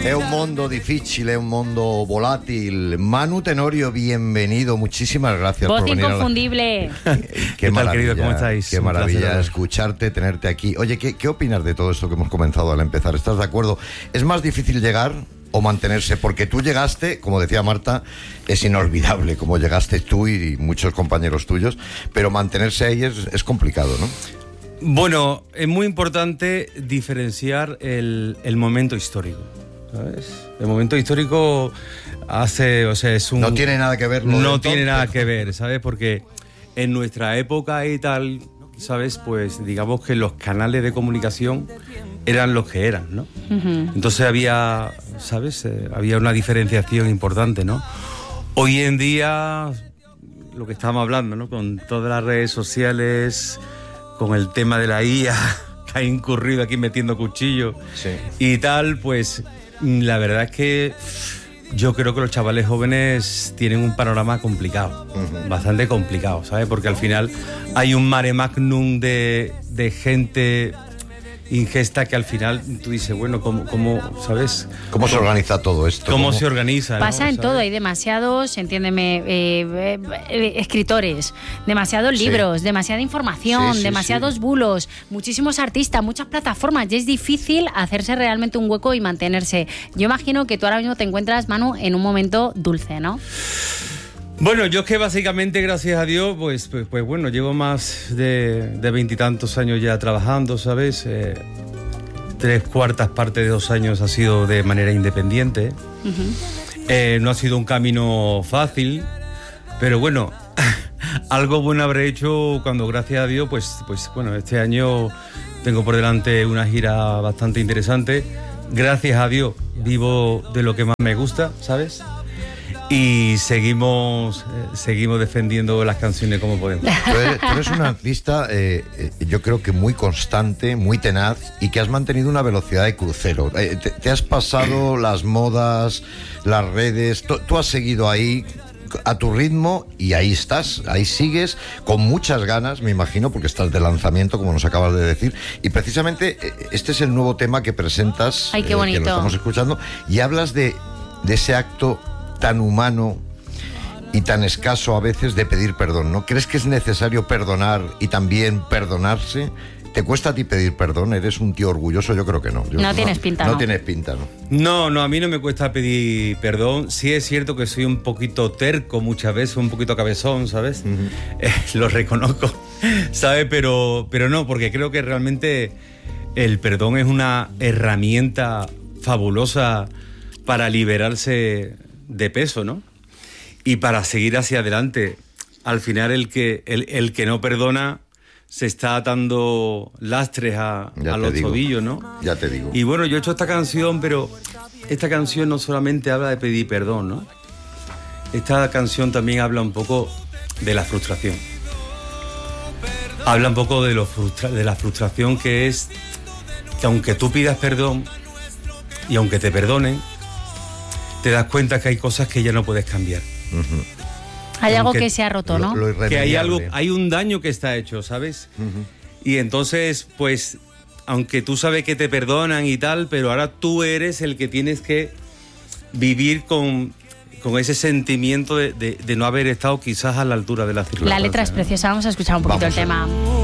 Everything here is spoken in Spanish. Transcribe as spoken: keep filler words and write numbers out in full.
È un mondo difficile, è un mondo volátil. Manu Tenorio, bienvenido. Muchísimas gracias Voz por venir. Inconfundible. A la... Qué tal, querido? ¿Cómo estáis? Qué Un maravilla placer. escucharte, tenerte aquí. Oye, ¿qué, ¿qué opinas de todo esto que hemos comenzado al empezar? ¿Estás de acuerdo? ¿Es más difícil llegar o mantenerse? Porque tú llegaste, como decía Marta, es inolvidable como llegaste tú y muchos compañeros tuyos, pero mantenerse ahí es, es complicado, ¿no? Bueno, es muy importante diferenciar el, el momento histórico, ¿sabes? El momento histórico hace, o sea, es un... No tiene nada que ver. No tiene nada que ver, ¿sabes? Porque en nuestra época y tal, ¿sabes? Pues digamos que los canales de comunicación eran los que eran, ¿no? Uh-huh. Entonces había, ¿sabes? Eh, había una diferenciación importante, ¿no? Hoy en día, lo que estábamos hablando, ¿no? Con todas las redes sociales, con el tema de la I A, que ha incurrido aquí metiendo cuchillos, sí, y tal, pues la verdad es que yo creo que los chavales jóvenes tienen un panorama complicado, uh-huh. bastante complicado, ¿sabes? Porque al final hay un mare magnum de, de gente ingesta que al final tú dices, bueno, ¿cómo, cómo ¿sabes? ¿Cómo se organiza todo esto? ¿Cómo, ¿Cómo? se organiza? Pasa ¿no? en ¿sabes? todo, hay demasiados, entiéndeme, eh, eh, escritores, demasiados Sí. libros, demasiada información, Sí, sí, demasiados sí. bulos, muchísimos artistas, muchas plataformas, y es difícil hacerse realmente un hueco y mantenerse. Yo imagino que tú ahora mismo te encuentras, Manu, en un momento dulce, ¿no? Bueno, yo es que básicamente, gracias a Dios, pues, pues, pues bueno, llevo más de veintitantos años ya trabajando, ¿sabes? Eh, tres cuartas partes de dos años ha sido de manera independiente. Uh-huh. Eh, no ha sido un camino fácil, pero bueno, algo bueno habré hecho cuando, gracias a Dios, pues, pues bueno, este año tengo por delante una gira bastante interesante. Gracias a Dios vivo de lo que más me gusta, ¿sabes? Y seguimos eh, seguimos defendiendo las canciones como podemos. Tú eres, tú eres una artista, eh, eh, yo creo que muy constante, muy tenaz, y que has mantenido una velocidad de crucero. Eh, te, te has pasado las modas, las redes, tú, tú has seguido ahí a tu ritmo y ahí estás, ahí sigues con muchas ganas, me imagino, porque estás de lanzamiento, como nos acabas de decir, y precisamente eh, este es el nuevo tema que presentas. Ay, qué bonito. Eh, que lo estamos escuchando, y hablas de, de ese acto tan humano y tan escaso a veces de pedir perdón, ¿no? ¿Crees que es necesario perdonar y también perdonarse? ¿Te cuesta a ti pedir perdón? ¿Eres un tío orgulloso? Yo creo que no. Yo, no tienes pinta, no. No tienes pinta, ¿no? No, no, a mí no me cuesta pedir perdón. Sí es cierto que soy un poquito terco muchas veces, un poquito cabezón, ¿sabes? Uh-huh. Eh, lo reconozco, ¿sabes? Pero, pero no, porque creo que realmente el perdón es una herramienta fabulosa para liberarse de peso, ¿no? Y para seguir hacia adelante. Al final el que, el, el que no perdona se está atando lastres a, a los digo, tobillos, ¿no? Ya te digo. Y bueno, yo he hecho esta canción, pero esta canción no solamente habla de pedir perdón, ¿no? Esta canción también habla un poco de la frustración. Habla un poco de, lo frustra- de la frustración que es que aunque tú pidas perdón y aunque te perdonen, te das cuenta que hay cosas que ya no puedes cambiar. Uh-huh. Hay algo Aunque que se ha roto, ¿no? Lo, lo que hay algo, hay un daño que está hecho, ¿sabes? Uh-huh. Y entonces, pues, aunque tú sabes que te perdonan y tal, pero ahora tú eres el que tienes que vivir con, con ese sentimiento de, de, de no haber estado quizás a la altura de la circunstancia. La letra es preciosa, vamos a escuchar un poquito Vamos. el tema.